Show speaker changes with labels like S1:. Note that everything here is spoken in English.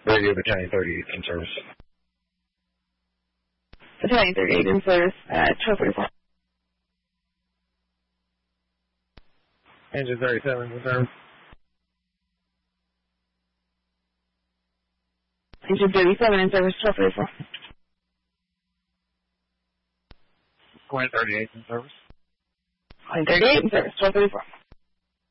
S1: Radio Battalion 38 in service.
S2: Battalion 38 in service at 1244.
S1: Engine 37 in service.
S2: Engine 37 in service, 1244.
S1: Quinn 38 in service.
S2: Quinn 38 in service, 1234.